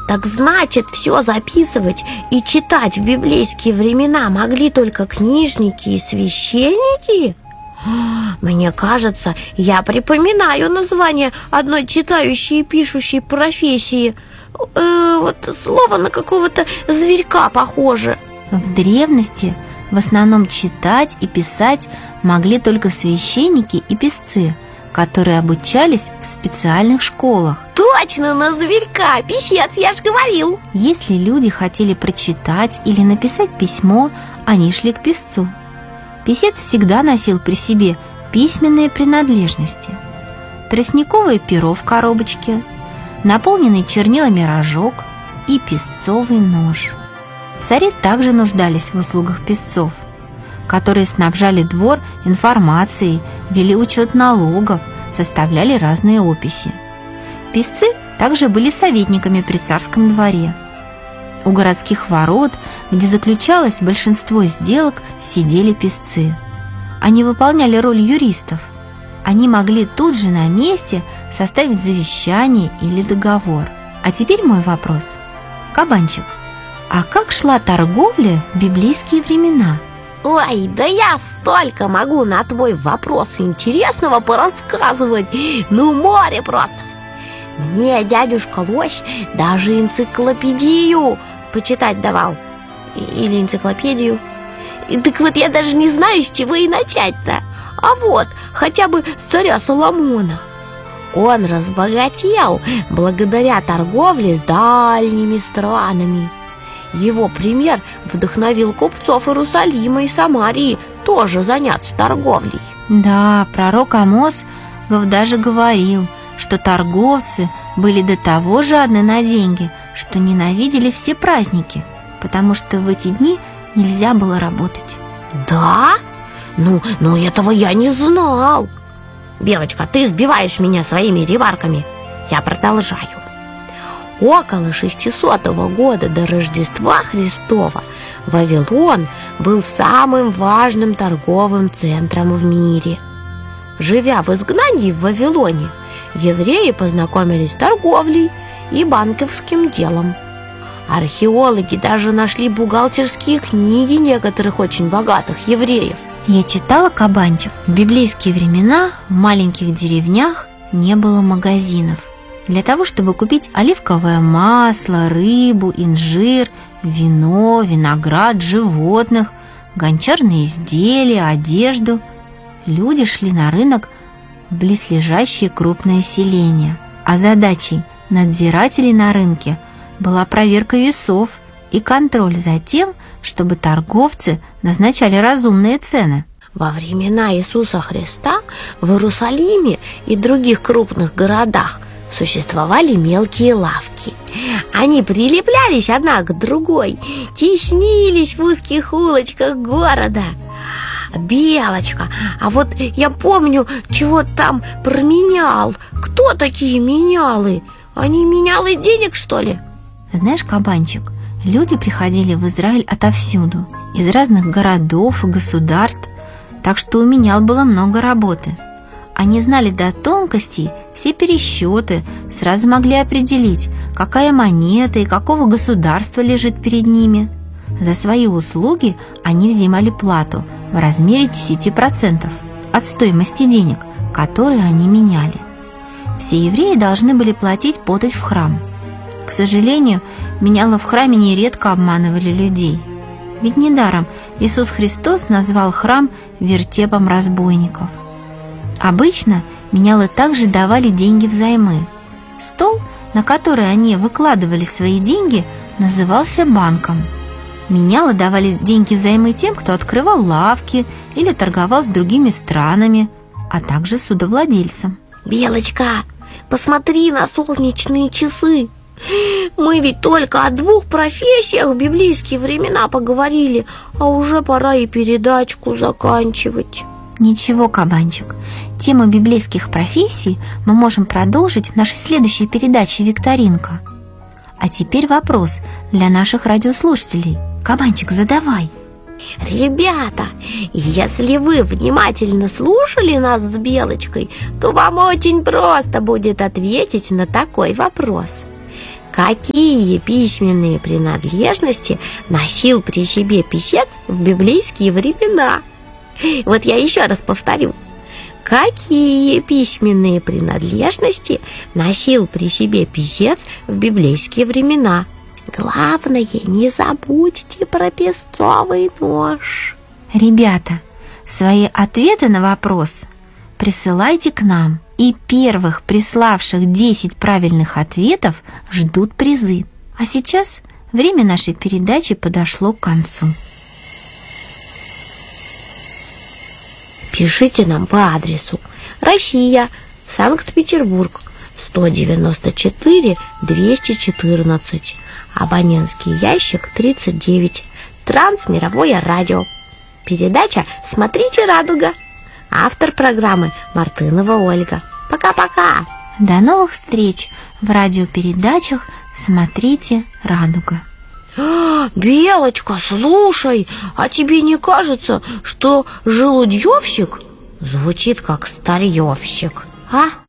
Так значит, все записывать и читать в библейские времена могли только книжники и священники? Мне кажется, я припоминаю название одной читающей и пишущей профессии. Вот слово на какого-то зверька похоже. В древности в основном читать и писать могли только священники и писцы, которые обучались в специальных школах. Точно, на зверька, писец, я ж говорил. Если люди хотели прочитать или написать письмо, они шли к писцу. Писец всегда носил при себе письменные принадлежности: тростниковое перо в коробочке, наполненный чернилами рожок и писцовый нож. Цари также нуждались в услугах писцов, которые снабжали двор информацией, вели учет налогов, составляли разные описи. Писцы также были советниками при царском дворе. У городских ворот, где заключалось большинство сделок, сидели писцы. Они выполняли роль юристов. Они могли тут же на месте составить завещание или договор. А теперь мой вопрос. Кабанчик, а как шла торговля в библейские времена? Ой, да я столько могу на твой вопрос интересного порассказывать. Ну, море просто. Мне дядюшка Лось даже энциклопедию почитать давал. Или энциклопедию. Так вот, я даже не знаю, с чего и начать-то. А вот, хотя бы с царя Соломона. Он разбогател благодаря торговле с дальними странами. Его пример вдохновил купцов Иерусалима и Самарии тоже заняться торговлей. Да, пророк Амос даже говорил, что торговцы были до того жадны на деньги, что ненавидели все праздники, потому что в эти дни нельзя было работать. Да? Ну этого я не знал. Белочка, ты сбиваешь меня своими ремарками. Я продолжаю. Около 600 года до Рождества Христова Вавилон был самым важным торговым центром в мире. Живя в изгнании в Вавилоне, евреи познакомились с торговлей и банковским делом. Археологи даже нашли бухгалтерские книги некоторых очень богатых евреев. Я читала, Кабанчик, в библейские времена в маленьких деревнях не было магазинов. Для того, чтобы купить оливковое масло, рыбу, инжир, вино, виноград, животных, гончарные изделия, одежду, люди шли на рынок в близлежащие крупные селения. А задачей надзирателей на рынке была проверка весов и контроль за тем, чтобы торговцы назначали разумные цены. Во времена Иисуса Христа в Иерусалиме и других крупных городах существовали мелкие лавки. Они прилеплялись одна к другой, теснились в узких улочках города. Белочка, а вот я помню, чего там променял. Кто такие менялы? Они менялы денег, что ли? Знаешь, Кабанчик, люди приходили в Израиль отовсюду, из разных городов и государств, так что у менял было много работы. Они знали до тонкостей все пересчеты, сразу могли определить, какая монета и какого государства лежит перед ними. За свои услуги они взимали плату в размере 10% от стоимости денег, которые они меняли. Все евреи должны были платить подать в храм. К сожалению, менялы в храме нередко обманывали людей. Ведь недаром Иисус Христос назвал храм вертепом разбойников. Обычно менялы также давали деньги взаймы. Стол, на который они выкладывали свои деньги, назывался банком. Менялы давали деньги взаймы тем, кто открывал лавки или торговал с другими странами, а также судовладельцам. Белочка, посмотри на солнечные часы. Мы ведь только о 2 профессиях в библейские времена поговорили, а уже пора и передачку заканчивать. Ничего, Кабанчик, тему библейских профессий мы можем продолжить в нашей следующей передаче «Викторинка». А теперь вопрос для наших радиослушателей. Кабанчик, задавай. Ребята, если вы внимательно слушали нас с Белочкой, то вам очень просто будет ответить на такой вопрос. Какие письменные принадлежности носил при себе писец в библейские времена? Вот я еще раз повторю. Какие письменные принадлежности носил при себе писец в библейские времена? Главное, не забудьте про песцовый нож. Ребята, свои ответы на вопрос присылайте к нам. И первых приславших 10 правильных ответов ждут призы. А сейчас время нашей передачи подошло к концу. Пишите нам по адресу: Россия, Санкт-Петербург, 194 214, абонентский ящик 39, Трансмировое радио. Передача «Смотрите, радуга». Автор программы Мартынова Ольга. Пока-пока! До новых встреч в радиопередачах «Смотрите, радуга». Белочка, слушай, а тебе не кажется, что желудевщик звучит как старьевщик, а?